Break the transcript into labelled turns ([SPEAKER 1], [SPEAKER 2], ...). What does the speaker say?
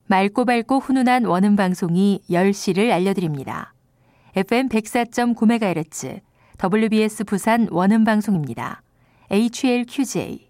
[SPEAKER 1] 맑고 밝고 훈훈한 원음 방송이 10시를 알려드립니다. FM 104.9MHz WBS 부산 원음 방송입니다. HLQJ